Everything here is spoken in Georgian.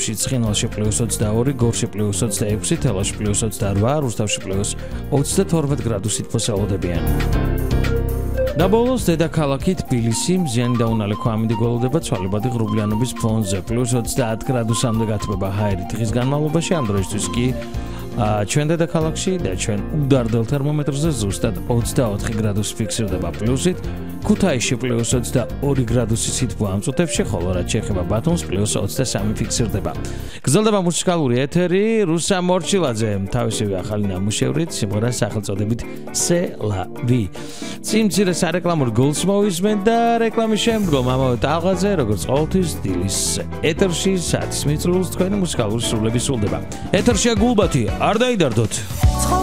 გზებში ცხინვალში +22, გორში +26, თელავში +28, რუსთავში +32 გრადუსით მოსალოდებიან. და ბოლოს დედაქალაქი თბილისი მზიანი დაუნალე ქვამიდი გველოდება ცვალებადი ღრუბლიანობის ფონზე +30 გრადუსამდე გათბება ჰაერი დღის განმავლობაში ამ დროისთვის კი ჩვენ დედაქალაქში და ჩვენ უდარდელ თერმომეტრზე ზუსტად 24 გრადუსი ფიქსირდება პლუსით, ქუთაისში +22 გრადუსი სითბო ამწუთებში, ხოლო რაც შეეხება ბათუმს +23 ფიქსირდება. გრძელდება მუსიკალური ეთერი, რუსა მორჩილაძე თავისივე ახალი ნამუშევრით, სიმღერას სახელწოდებით სელავი. წინ მცირე სარეკლამურ გოლს მოვისმენთ და რეკლამის შემდგომ ამავე ტალღაზე, როგორც ყოველთვის დილის ეთერში საათის მიწრულს თქვენი მუსიკალური სრულები სრულდება. ეთერშია გულბათი, არ დაიდარდოთ.